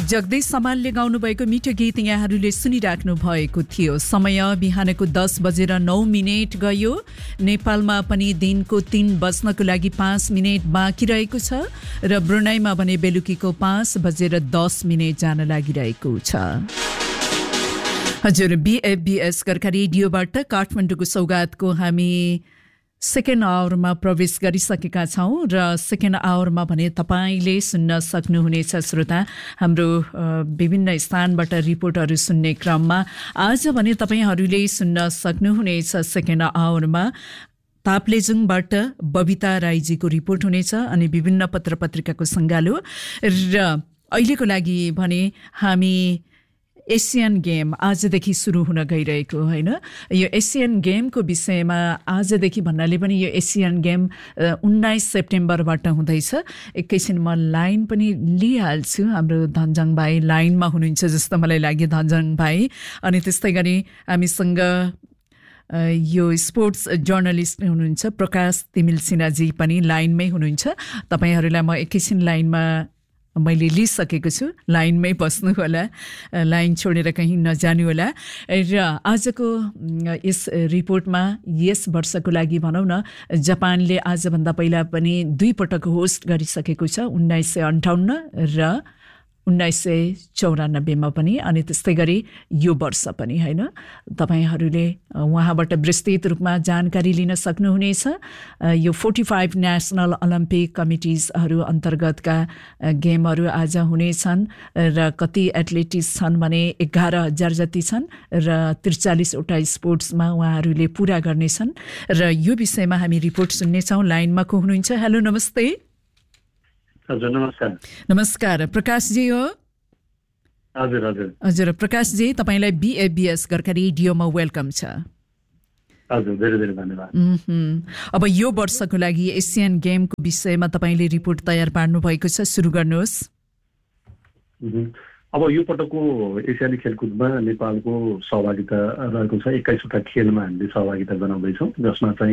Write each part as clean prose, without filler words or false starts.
जगदीश समालले गाउनुभएको मिठो गीत यहाँहरूले सुनिराख्नु भएको थियो। समय बिहानको 10:09 गयो। नेपालमा पनि दिनको 3 बज्नको लागि 5 मिनेट बाँकी रहेको छ र ब्रुनाईमा भने बेलुकीको 5:10 जान लागिरहेको छ। हजुर, BFBS गोर्खा रेडियोबाट काठमाडौँको सौगातको हामी सेकेन्ड आवरमा प्रवेश गरिसकेका छौँ र सेकेन्ड आवरमा भने तपाईँले सुन्न सक्नुहुनेछ श्रोता हाम्रो विभिन्न स्थानबाट रिपोर्टहरू सुन्ने क्रममा। आज भने तपाईँहरूले सुन्न सक्नुहुनेछ सेकेन्ड आवरमा ताप्लेजुङबाट बबिता राईजीको रिपोर्ट हुनेछ अनि विभिन्न पत्रपत्रिकाको सङ्गालो र अहिलेको लागि भने हामी एसियन गेम आजदेखि सुरु हुन गइरहेको होइन। यो एसियन गेमको विषयमा आजदेखि भन्नाले पनि यो एसियन गेम 19 सेप्टेम्बरबाट हुँदैछ। एकैछिन म लाइन पनि लिइहाल्छु। हाम्रो धनजङ भाइ लाइनमा हुनुहुन्छ जस्तो मलाई लाग्यो, धनजङ भाइ। अनि त्यस्तै गरी हामीसँग यो स्पोर्ट्स जर्नलिस्ट हुनुहुन्छ प्रकाश तिमिल सिन्हाजी पनि लाइनमै हुनुहुन्छ। तपाईँहरूलाई म एकैछिन लाइनमा मैले लिइसकेको छु, लाइनमै बस्नु होला, लाइन छोडेर कहीँ नजानु होला। र आजको यस रिपोर्टमा यस वर्षको लागि भनौँ न जापानले आजभन्दा पहिला पनि 2 पटक होस्ट गरिसकेको छ, 1958 र 1994 पनि, अनि त्यस्तै गरी यो वर्ष पनि होइन। तपाईँहरूले उहाँबाट विस्तृत रूपमा जानकारी लिन सक्नुहुनेछ। यो 45 नेसनल ओलम्पिक कमिटिजहरू अन्तर्गतका गेमहरू आज हुनेछन् र कति एथलेटिक्स छन् भने 11,000 जति छन् र 43वटा स्पोर्ट्समा उहाँहरूले पुरा गर्नेछन् र यो विषयमा हामी रिपोर्ट सुन्नेछौँ। लाइनमा को हुनुहुन्छ? हेलो, नमस्ते। हजुर, नमस्कार। नमस्कार, प्रकाशजी हो? हजुर हजुर हजुर प्रकाशजी, तपाईँलाई BFBS गोर्खा रेडियोमा वेलकम छ। हजुर, धेरै धेरै धन्यवाद। अब यो वर्षको लागि एसियन गेमको विषयमा तपाईँले रिपोर्ट तयार पार्नु भएको छ, सुरु गर्नुहोस्। अब यो पटकको एसियाली खेलकुदमा नेपालको सहभागिता रहेको छ। 21वटा खेलमा हामीले सहभागिता जनाउँदैछौँ, जसमा चाहिँ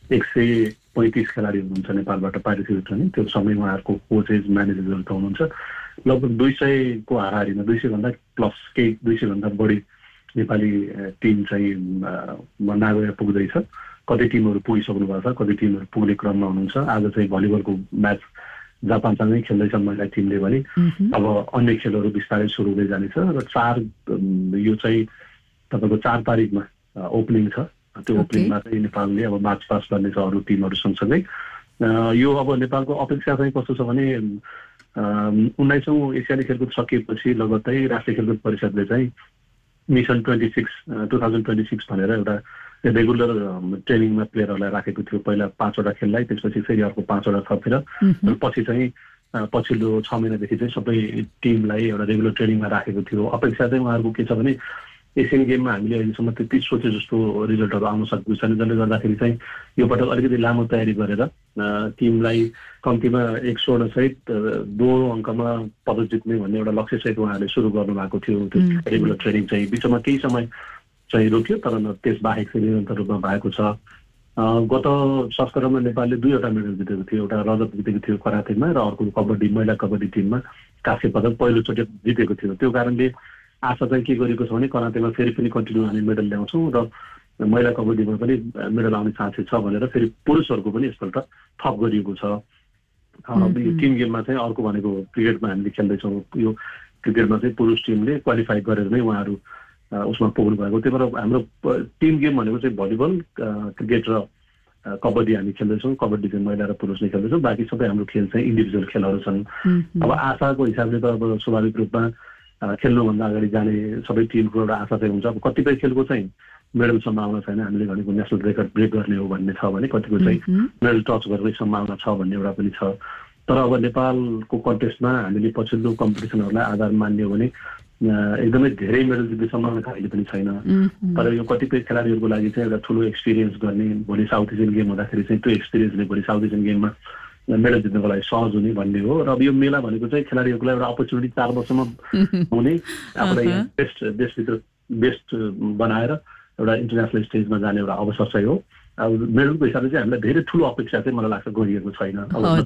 135 खेलाडी हुनुहुन्छ नेपालबाट पार्टिसिपेट हुने। त्यो समय उहाँहरूको कोचेस म्यानेजरहरू त हुनुहुन्छ। लगभग 200 को हाराहारीमा 200 भन्दा प्लस केही 200 भन्दा बढी नेपाली टिम चाहिँ नागोया पुग्दैछ। कति टिमहरू पुगिसक्नु भएको छ, कति टिमहरू पुग्ने क्रममा हुनुहुन्छ। आज चाहिँ भलिबलको म्याच जापानसँगै खेल्दैछ महिला टिमले भने। अब अन्य खेलहरू बिस्तारै सुरु हुँदै जानेछ र यो चाहिँ तपाईँको 4 तारिकमा ओपनिङ छ। त्यो ओपनिङमा चाहिँ नेपालले अब मार्च पास गर्नेछ अरू टिमहरू सँगसँगै। यो अब नेपालको अपेक्षा चाहिँ कस्तो छ भने 19औं एसियाली खेलकुद सकिएपछि लगत्तै राष्ट्रिय खेलकुद परिषदले चाहिँ मिसन 2026 भनेर एउटा रेगुलर ट्रेनिङमा प्लेयरहरूलाई राखेको थियो। पहिला 5वटा खेललाई, त्यसपछि फेरि अर्को 5वटा थपेर, पछि चाहिँ पछिल्लो 6 महिनादेखि चाहिँ सबै टिमलाई एउटा रेगुलर ट्रेनिङमा राखेको थियो। अपेक्षा चाहिँ उहाँहरूको के छ भने एसियन गेममा हामीले अहिलेसम्म त्यति सोचे जस्तो रिजल्टहरू आउन सकेको छैन, जसले गर्दाखेरि चाहिँ यो पटक अलिकति लामो तयारी गरेर टिमलाई कम्तीमा 1 स्वर्णसहित 2 अङ्कमा पदक जित्ने भन्ने एउटा लक्ष्यसहित उहाँहरूले सुरु गर्नुभएको थियो। त्यो रेगुलर ट्रेनिङ चाहिँ बिचमा केही समय चाहिँ रोकियो, तर त्यस बाहेक चाहिँ निरन्तर रूपमा भएको छ। गत संस्करणमा नेपालले 2वटा मेडल जितेको थियो। एउटा रजत जितेको थियो करातेमा र अर्को कबड्डी, महिला कबड्डी टिममा काँस्य पदक पहिलोचोटि जितेको थियो। त्यो कारणले आशा चाहिँ के गरेको छ भने करातेमा फेरि पनि कन्टिन्यू हामी मेडल ल्याउँछौँ र महिला कबड्डीमा पनि मेडल आउने चान्सेस छ भनेर फेरि पुरुषहरूको पनि यसपल्ट थप गरिएको छ। यो टिम गेममा चाहिँ अर्को भनेको क्रिकेटमा हामीले खेल्दैछौँ। यो क्रिकेटमा चाहिँ पुरुष टिमले क्वालिफाई गरेर नै उहाँहरू उसमा पुग्नु भएको। त्यही भएर हाम्रो टिम गेम भनेको चाहिँ भलिबल, क्रिकेट र कबड्डी हामी खेल्दैछौँ। कबड्डी चाहिँ महिला र पुरुषले खेल्दैछौँ। बाँकी सबै हाम्रो खेल चाहिँ इन्डिभिजुअल खेलहरू छन्। अब आशाको हिसाबले त अब स्वाभाविक रूपमा खेल्नुभन्दा अगाडि जाने सबै टिमको एउटा आशा चाहिँ हुन्छ। अब कतिपय खेलको चाहिँ मेडल सम्भावना छैन, हामीले भनेको नेसनल रेकर्ड ब्रेक गर्ने हो भन्ने छ भने, कतिको चाहिँ मेडल टच गर्ने सम्भावना छ भन्ने एउटा पनि छ। तर अब नेपालको कन्टेस्टमा हामीले पछिल्लो कम्पिटिसनहरूलाई आधार मान्ने हो भने एकदमै धेरै मेडल जित्ने सम्भावना कहिले पनि छैन। तर यो कतिपय खेलाडीहरूको लागि चाहिँ एउटा ठुलो एक्सपिरियन्स गर्ने, भोलि साउथ एसियन गेम हुँदाखेरि चाहिँ त्यो एक्सपिरियन्सले भोलि साउथ एसियन गेममा मेडल जित्नको लागि सहज हुने भन्ने हो। र अब यो मेला भनेको चाहिँ खेलाडीहरूको लागि एउटा अपर्च्युनिटी 4 वर्षमा हुने, आफूलाई देशभित्र बेस्ट बनाएर एउटा इन्टरनेसनल स्टेजमा जाने एउटा अवसर चाहिँ हो। अब मेडलको हिसाबले चाहिँ हामीलाई धेरै ठुलो अपेक्षा चाहिँ मलाई लाग्छ गरिएको छैन। अब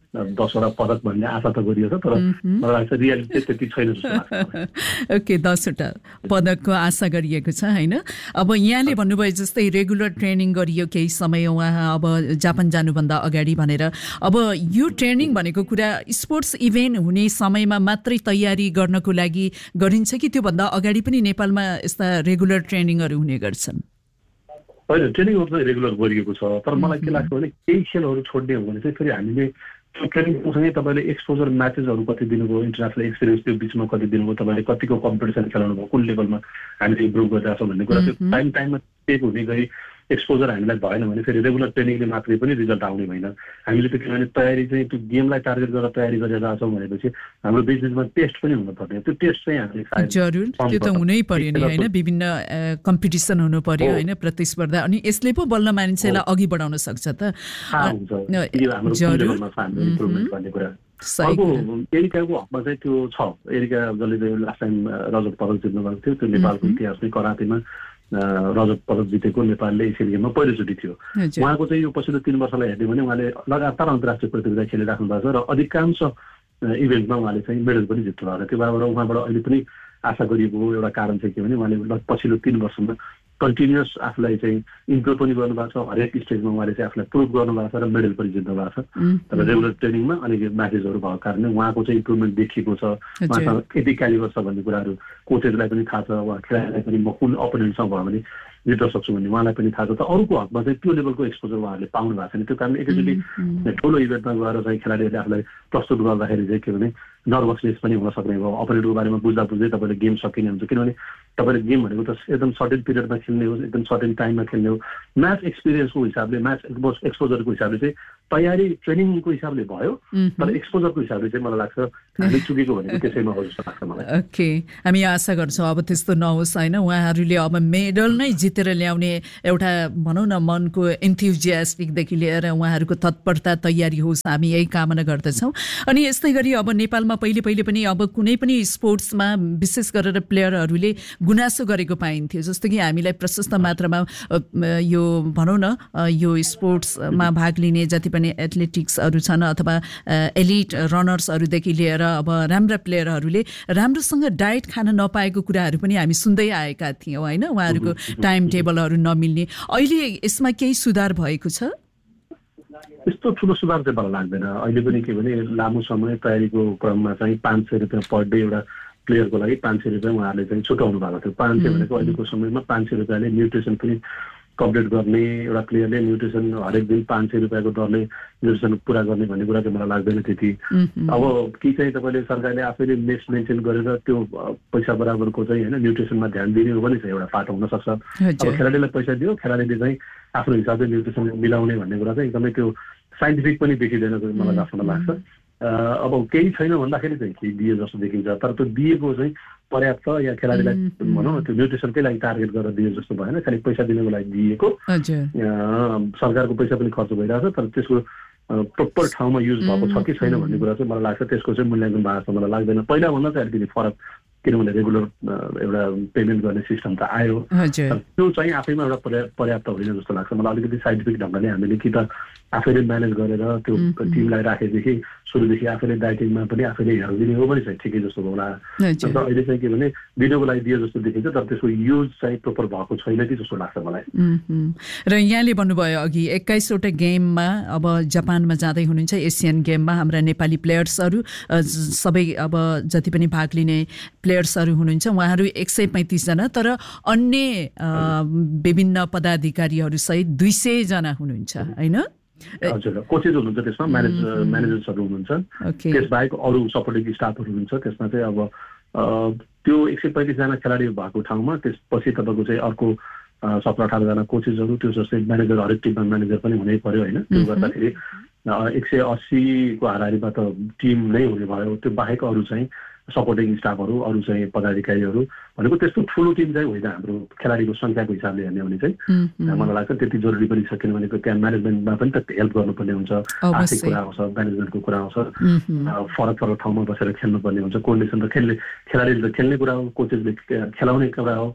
10वटा पदक भन्ने आशा त गरियो तर मलाई लाग्छ रियालिटी त्यति छैन जस्तो लाग्छ। ओके, 10वटा पदकको आशा गरिएको छ हैन। अब यहाँले भन्नुभयो जस्तै रेगुलर ट्रेनिङ गरियो केही समय उहाँ अब जापान जानुभन्दा अगाडि भनेर। अब यो ट्रेनिङ भनेको कुरा स्पोर्ट्स इभेन्ट हुने समयमा मात्रै तयारी गर्नको लागि गरिन्छ कि त्योभन्दा अगाडि पनि नेपालमा यस्ता रेगुलर ट्रेनिङहरू हुने गर्छन्? होइन, ट्रेनिङहरू चाहिँ रेगुलर गरिएको छ तर मलाई के लाग्छ भने केही खेलहरू छोड्ने हो भने चाहिँ फेरि हामीले ट्रेनिङसँगै तपाईँले एक्सपोजर म्याचेसहरू कति दिनुभयो, इन्टरनेसनल एक्सपिरियन्स त्यो बिचमा कति दिनुभयो, तपाईँले कतिको कम्पिटिसन खेलाउनु भयो, कुन लेभलमा हामीले इम्प्रुभ गरिरहेको छौँ भन्ने कुरा त्यो टाइममा चेक हुने गरी एक्सपोजर हामीलाई भएन भने फेरि रेगुलर ट्रेनिङले मात्रै पनि रिजल्ट आउने होइन। हामीले त किनभने तयारी चाहिँ त्यो गेमलाई टार्गेट गरेर तयारी गरिरहेको छौँ भनेपछि हाम्रो बिचमा टेस्ट पनि हुनुपर्ने, त्यो टेस्ट चाहिँ हामीले जरुर त्यो त हुनै पर्यो नि होइन, विभिन्न कम्पिटिसन हुनु पर्यो होइन, प्रतिस्पर्धा, अनि यसले पो बल्ल मान्छेलाई अघि बढाउन सक्छ त। अर्को एरिकाको हकमा चाहिँ त्यो छ, एरिका जसले लास्ट टाइम रजत पदक जित्नु भएको थियो, त्यो नेपालको इतिहासमै करातेमा रजत पदक जितेको नेपालले एसियन गेममा पहिलोचोटि थियो। उहाँको चाहिँ यो पछिल्लो 3 वर्षलाई हेर्ने भने उहाँले लगातार अन्तर्राष्ट्रिय प्रतियोगिता खेलिराख्नु भएको छ र अधिकांश इभेन्टमा उहाँले चाहिँ मेडल पनि जित्नु भएको छ। त्यो भएर उहाँबाट अहिले पनि आशा गरिएको एउटा कारण चाहिँ के भने उहाँले पछिल्लो 3 वर्षमा कन्टिन्युअस आफूलाई चाहिँ इम्प्रुभ पनि गर्नुभएको छ, हरेक स्टेजमा उहाँले चाहिँ आफूलाई प्रुभ गर्नुभएको छ र मेडल पनि जित्नु भएको छ। तर रेगुलर ट्रेनिङमा अनि म्याचेसहरू भएको कारणले उहाँको चाहिँ इम्प्रुभमेन्ट देखिएको छ, उहाँसँग यति क्यालिबर छ भन्ने कुराहरू कोचेसलाई पनि थाहा छ, उहाँ खेलाडीलाई पनि म कुन अपोनेन्टसँग भयो भने जित्न सक्छु भन्ने उहाँलाई पनि थाहा छ। त अरूको हकमा चाहिँ त्यो लेभलको एक्सपोजर उहाँहरूले पाउनु भएको छैन। त्यो कारणले एकैचोटि ठुलो इभेन्टमा गएर चाहिँ खेलाडीहरूले आफूलाई प्रस्तुत गर्दाखेरि चाहिँ के भने नर्भसनेस पनि हुन सक्ने भयो, अपोनेन्टको बारेमा बुझ्दा बुझ्दै तपाईँले गेम सकिने हुन्छ, किनभने तपाईँले गेम भनेको त एकदम सर्टेन पिरियडमा खेल्ने हो, एकदम सर्टेन टाइममा खेल्ने हो। म्याच एक्सपिरियन्सको हिसाबले, म्याच एक्सपोजरको हिसाबले चाहिँ तयारी ट्रेनिङको हिसाबले भयो, तर एक्सपोजरको हिसाबले चाहिँ मलाई लाग्छ हामीले चुकेको भनेको त्यसैमा हो जस्तो लाग्छ मलाई। ओके, हामी आशा गर्छौँ अब त्यस्तो नहोस् होइन, उहाँहरूले अब मेडल नै जितेर ल्याउने एउटा भनौँ न मनको इन्थ्युजियास्टिकदेखि लिएर उहाँहरूको तत्परता तयारी होस्, हामी यही कामना गर्दछौँ। अनि यस्तै गरी अब नेपालमा पहिले पनि अब कुनै पनि स्पोर्ट्समा विशेष गरेर प्लेयरहरूले गुनासो गरेको पाइन्थ्यो, जस्तो कि हामीलाई प्रशस्त मात्रामा यो भनौँ न यो स्पोर्ट्समा भाग लिने जति पनि एथलेटिक्सहरू छन् अथवा एलिट रनर्सहरूदेखि लिएर अब राम्रा प्लेयरहरूले राम्रोसँग डायट खान नपाएको कुराहरू पनि हामी सुन्दै आएका थियौँ होइन, उहाँहरूको टाइम टेबलहरू नमिल्ने। अहिले यसमा केही सुधार भएको छ? यस्तो ठुलो सुधार चाहिँ मलाई लाग्दैन। अहिले पनि के भने लामो समय तयारीको क्रममा चाहिँ 500 रुपियाँ पर डे एउटा प्लेयरको लागि 500 रुपियाँ उहाँहरूले चाहिँ छुटाउनु भएको थियो। 500 भनेको अहिलेको समयमा 500 रुपियाँले न्युट्रिसन पनि कम्प्लिट गर्ने, एउटा प्लेयरले न्युट्रिसन हरेक दिन 500 रुपियाँको दरले न्युट्रिसन पुरा गर्ने भन्ने कुरा चाहिँ मलाई लाग्दैन त्यति। अब कि चाहिँ तपाईँले सरकारले आफैले मेस मेन्टेन गरेर त्यो पैसा बराबरको चाहिँ होइन न्युट्रिसनमा ध्यान दिने हो भने चाहिँ एउटा फाटो हुनसक्छ। अब खेलाडीलाई पैसा दियो, खेलाडीले चाहिँ आफ्नो हिसाबले न्युट्रिसन मिलाउने भन्ने कुरा चाहिँ एकदमै त्यो साइन्टिफिक पनि देखिँदैन मलाई जस्तो लाग्छ। अब केही छैन भन्दाखेरि चाहिँ केही दिए जस्तो देखिन्छ, तर त्यो दिएको चाहिँ पर्याप्त या खेलाडीलाई भनौँ न त्यो न्युट्रिसनकै लागि टार्गेट गरेर दिए जस्तो भएन, खालि पैसा दिनको लागि दिएको। सरकारको पैसा पनि खर्च भइरहेको छ तर त्यसको प्रोपर ठाउँमा युज भएको छ कि छैन भन्ने कुरा चाहिँ मलाई लाग्छ त्यसको चाहिँ मूल्याङ्कन भएको जस्तो मलाई लाग्दैन। पहिलाभन्दा चाहिँ अलिकति फरक, किनभने रेगुलर एउटा पेमेन्ट गर्ने सिस्टम त आयो, त्यो चाहिँ आफैमा एउटा पर्याप्त होइन जस्तो लाग्छ मलाई। अलिकति साइन्टिफिक ढङ्गले हामीले कि त आफैले म्यानेज गरेर त्यो टिमलाई राखेदेखि सुरुदेखि आफैले डाइटिङमा पनि आफैले हेरिदिने हो भने चाहिँ ठिकै जस्तो होला। अन्त अहिले चाहिँ के भने दिनको लागि दियो जस्तो देखिन्छ तर त्यसको युज चाहिँ प्रोपर भएको छैन कि जस्तो लाग्छ मलाई। र यहाँले भन्नुभयो अघि 21वटा गेममा अब जापानमा जाँदै हुनुहुन्छ, एसियन गेममा हाम्रा नेपाली प्लेयर्सहरू सबै अब जति पनि भाग लिने प्लेयर्सहरू हुनुहुन्छ उहाँहरू 135 जना, तर अन्य विभिन्न पदाधिकारीहरू सहित 200 जना हुनुहुन्छ होइन? हजुर, कोचेस हुनुहुन्छ त्यसमा, म्यानेजर्सहरू हुनुहुन्छ, त्यसबाहेक अरू सपोर्टिङ स्टाफहरू हुनुहुन्छ। त्यसमा चाहिँ अब त्यो 135 जना खेलाडी भएको ठाउँमा त्यसपछि तपाईँको चाहिँ अर्को 17-18 जना कोचेसहरू, त्यो जस्तै म्यानेजर, हरेक टिममा म्यानेजर पनि हुनै पर्यो होइन। त्यो गर्दाखेरि 180 को हाराहारीमा त टिम नै हुने भयो। त्यो बाहेक अरू चाहिँ सपोर्टिङ स्टाफहरू, अरू चाहिँ पदाधिकारीहरू भनेको त्यस्तो ठुलो टिम चाहिँ होइन हाम्रो खेलाडीको सङ्ख्याको हिसाबले हेर्ने भने चाहिँ मलाई लाग्छ त्यति जरुरी पनि छ, किनभने त्यहाँ म्यानेजमेन्टमा पनि त हेल्प गर्नुपर्ने हुन्छ, आर्थिक कुरा आउँछ, म्यानेजमेन्टको कुरा आउँछ, फरक फरक ठाउँमा बसेर खेल्नुपर्ने हुन्छ, कोअर्डिनेसन त खेलाडीले त खेल्ने कुरा हो, कोचेसले खेलाउने कुरा हो,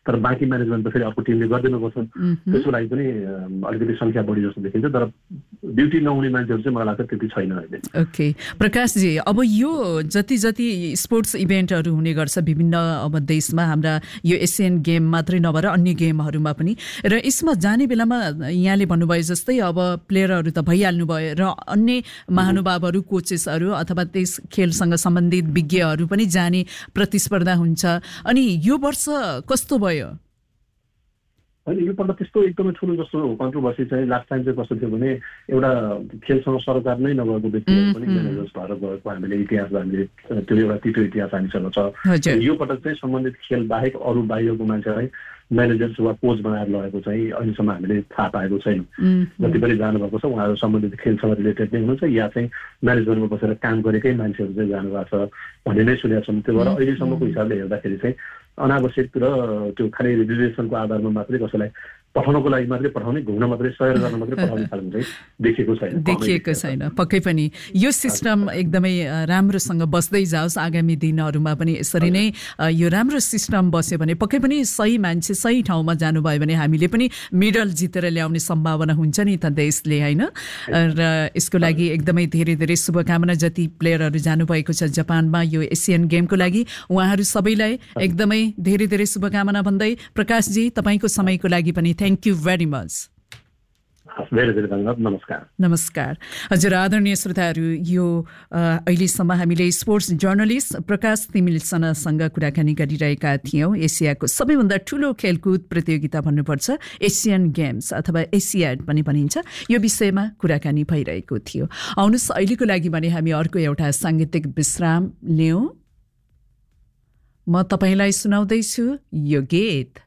तर बाँकी म्यानेजमेन्ट त फेरि अर्को टिमले गरिदिनुपर्छ। त्यसको लागि पनि अलिकति सङ्ख्या बढी जस्तो देखिन्छ, तर ड्युटी नहुने मान्छेहरू चाहिँ मलाई लाग्छ त्यति छैन अहिले। ओके प्रकाशजी, अब यो जति जति स्पोर्ट्स इभेन्टहरू हुने गर्छ विभिन्न अब देशमा, हाम्रा यो एसियन गेम मात्रै नभएर अन्य गेमहरूमा पनि, र यसमा जाने बेलामा यहाँले भन्नुभयो जस्तै अब प्लेयरहरू त भइहाल्नु भयो र अन्य महानुभावहरू, कोचेसहरू अथवा त्यस खेलसँग सम्बन्धित विज्ञहरू पनि जाने प्रतिस्पर्धा हुन्छ। अनि यो वर्ष कस्तो भयो? होइन, योपल्ट त्यस्तो एकदमै ठुलो जस्तो कन्ट्रोभर्सी चाहिँ लास्ट टाइम चाहिँ कस्तो थियो भने एउटा खेलसँग सरकार नै नभएको व्यक्तिहरू पनि म्यानेजर्स भएर गएको हामीले इतिहास, हामीले त्यो एउटा तितो इतिहास हामीसँग छ। यो पटक चाहिँ सम्बन्धित खेल बाहेक अरू बाहिरको मान्छेलाई म्यानेजर्स वा कोच बनाएर लगेको चाहिँ अहिलेसम्म हामीले थाहा पाएको छैन। जति पनि जानुभएको छ उहाँहरू सम्बन्धित खेलसँग रिलेटेड नै हुनुहुन्छ या चाहिँ म्यानेजमेन्टमा बसेर काम गरेकै मान्छेहरू चाहिँ जानुभएको छ भन्ने नै सुनेका छौँ। त्यो भएर अहिलेसम्मको हिसाबले हेर्दाखेरि चाहिँ अनावश्यक र त्यो खालि रिजर्भेसनको आधारमा मात्रै कसैलाई पठाउनको लागि मात्रै पठाउने, घुम्न मात्रै सहयोग गर्न मात्रै पठाउने खालको चाहिँ देखिएको छैन। पक्कै पनि यो सिस्टम एकदमै राम्रोसँग बस्दै जाओस्, आगामी दिनहरूमा पनि यसरी नै यो राम्रो सिस्टम बस्यो भने पक्कै पनि सही मान्छे सही ठाउँमा जानुभयो भने हामीले पनि मेडल जितेर ल्याउने सम्भावना हुन्छ नि त देशले, होइन? र यसको लागि एकदमै धेरै धेरै शुभकामना। जति प्लेयरहरू जानुभएको छ जापानमा यो एसियन गेमको लागि, उहाँहरू सबैलाई एकदमै धेरै धेरै शुभकामना भन्दै प्रकाशजी तपाईँको समयको लागि पनि थ्याङ्क यू भेरी मच। धेरै धेरै धन्यवाद। नमस्कार। नमस्कार। हजुर आदरणीय श्रोताहरू, यो अहिलेसम्म हामीले स्पोर्ट्स जर्नलिस्ट प्रकाश तिमिलसनसँग कुराकानी गरिरहेका थियौँ। एसियाको सबैभन्दा ठुलो खेलकुद प्रतियोगिता भन्नुपर्छ एसियन गेम्स अथवा एसियाड पनि भनिन्छ, यो विषयमा कुराकानी भइरहेको थियो। आउनुहोस् अहिलेको लागि भने हामी अर्को एउटा साङ्गीतिक विश्राम लियौँ। म तपाईँलाई सुनाउँदैछु यो गीत।